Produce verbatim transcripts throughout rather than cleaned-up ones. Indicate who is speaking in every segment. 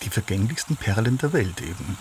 Speaker 1: die vergänglichsten Perlen der Welt eben.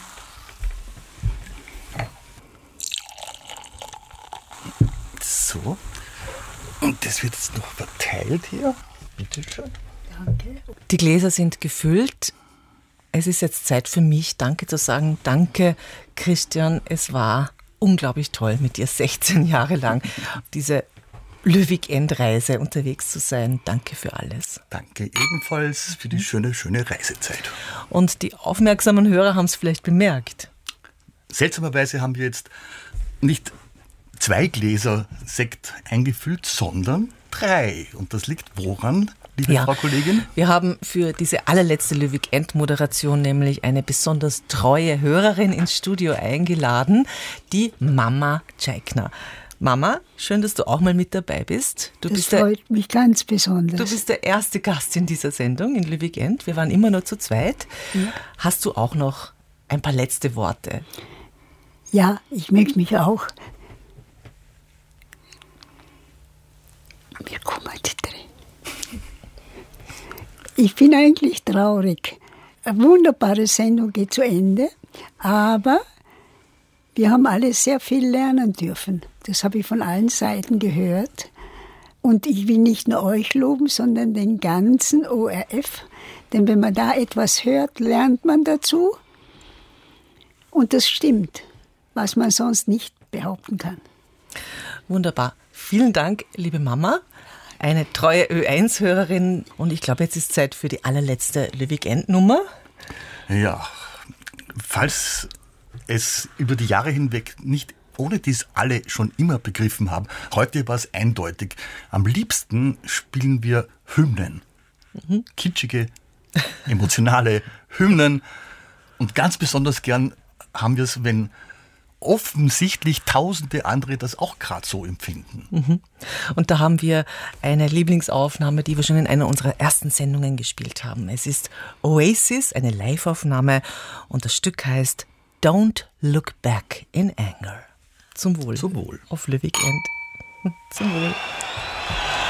Speaker 1: So. Und das wird jetzt noch verteilt hier. Bitte schön.
Speaker 2: Danke. Die Gläser sind gefüllt. Es ist jetzt Zeit für mich, Danke zu sagen. Danke, Christian. Es war unglaublich toll, mit dir sechzehn Jahre lang diese Löwig-End-Reise unterwegs zu sein. Danke für alles.
Speaker 1: Danke ebenfalls für die schöne, schöne Reisezeit.
Speaker 2: Und die aufmerksamen Hörer haben es vielleicht bemerkt.
Speaker 1: Seltsamerweise haben wir jetzt nicht zwei Gläser Sekt eingefüllt, sondern drei. Und das liegt woran, liebe
Speaker 2: ja,
Speaker 1: Frau Kollegin?
Speaker 2: Wir haben für diese allerletzte Löwig-End-Moderation nämlich eine besonders treue Hörerin ins Studio eingeladen, die Mama Tscheikner. Mama, schön, dass du auch mal mit dabei bist. Du
Speaker 3: das
Speaker 2: bist
Speaker 3: freut
Speaker 2: der,
Speaker 3: mich ganz besonders.
Speaker 2: Du bist der erste Gast in dieser Sendung in Löwig-End. Wir waren immer nur zu zweit. Ja. Hast du auch noch ein paar letzte Worte?
Speaker 3: Ja, ich möchte mich auch. Mir kommen die Tränen. Ich bin eigentlich traurig. Eine wunderbare Sendung geht zu Ende, aber wir haben alle sehr viel lernen dürfen. Das habe ich von allen Seiten gehört. Und ich will nicht nur euch loben, sondern den ganzen O R F. Denn wenn man da etwas hört, lernt man dazu. Und das stimmt, was man sonst nicht behaupten kann.
Speaker 2: Wunderbar. Vielen Dank, liebe Mama. Eine treue Ö eins Hörerin. Und ich glaube, jetzt ist Zeit für die allerletzte Löwig-End-Nummer.
Speaker 1: Ja, falls es über die Jahre hinweg nicht ohne dies alle schon immer begriffen haben, heute war es eindeutig. Am liebsten spielen wir Hymnen. Mhm. Kitschige, emotionale Hymnen. Und ganz besonders gern haben wir es, wenn offensichtlich tausende andere das auch gerade so empfinden.
Speaker 2: Mhm. Und da haben wir eine Lieblingsaufnahme, die wir schon in einer unserer ersten Sendungen gespielt haben. Es ist Oasis, eine Live-Aufnahme, und das Stück heißt Don't Look Back in Anger. Zum Wohl.
Speaker 1: Zum Wohl.
Speaker 2: Auf Löwig-End. Zum Wohl.